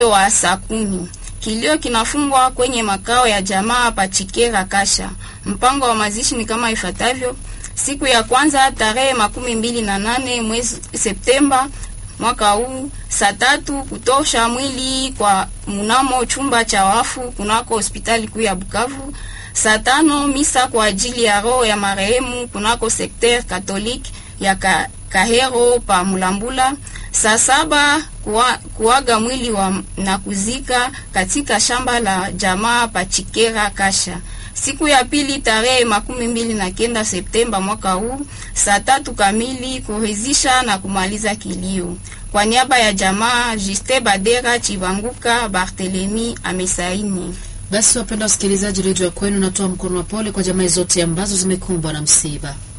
wa saa 10. Kilio kinafungwa kwenye makao ya jamaa Pachikera Kasha. Mpango wa mazishi ni kama ifuatavyo: siku ya kwanza tarehe 28 mwezi Septemba mwaka huu, saa 3 kutosha mwili kwa mnamo chumba cha wafu kunako hospitali kuu ya Bukavu. Saa 5 misa kwa ajili ya roho ya marehemu kunako sekter katoliki ya Kahero pa Mulambula. Saa 7 kuaga mwili na kuzika katika shamba la jamaa Pachikera Kasha. Siku ya pili tarehe 29 Septemba mwaka huu, saa 3 kamili kuridhisha na kumaliza kilio. Kwa niaba ya jamaa, Juste Badera Chivanguka Barthelemy amesaini. Basi wapenda wasikilizaji, redio ya kwenu natoa mkono wa pole kwa jamaa zote ambazo zimekumbwa na msiba.